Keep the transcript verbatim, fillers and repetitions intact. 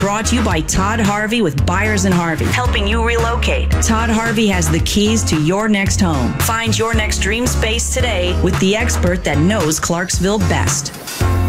Brought to you by Todd Harvey with Buyers and Harvey, helping you relocate. Todd Harvey has the keys to your next home. Find your next dream space today with the expert that knows Clarksville best.